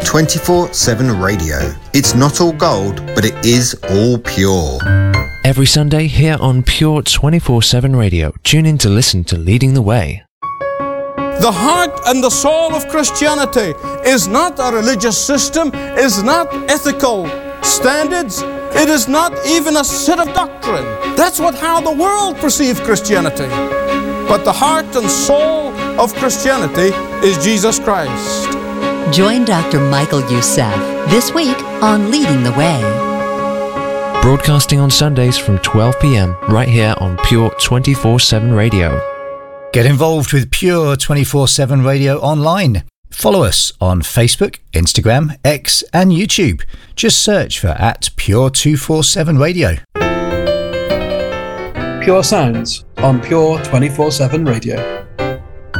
24/7 Radio. It's not all gold, but it is all pure. Every Sunday here on Pure 24/7 Radio. Tune in to listen to Leading the Way. The heart and the soul of Christianity is not a religious system, is not ethical standards, it is not even a set of doctrine. That's how the world perceives Christianity. But the heart and soul of Christianity is Jesus Christ. Join Dr. Michael Youssef this week on Leading the Way. Broadcasting on Sundays from 12 p.m. right here on Pure 24/7 Radio. Get involved with Pure 24/7 Radio online. Follow us on Facebook, Instagram, X and YouTube. Just search for @Pure247 Radio. Pure Sounds on Pure 24/7 Radio.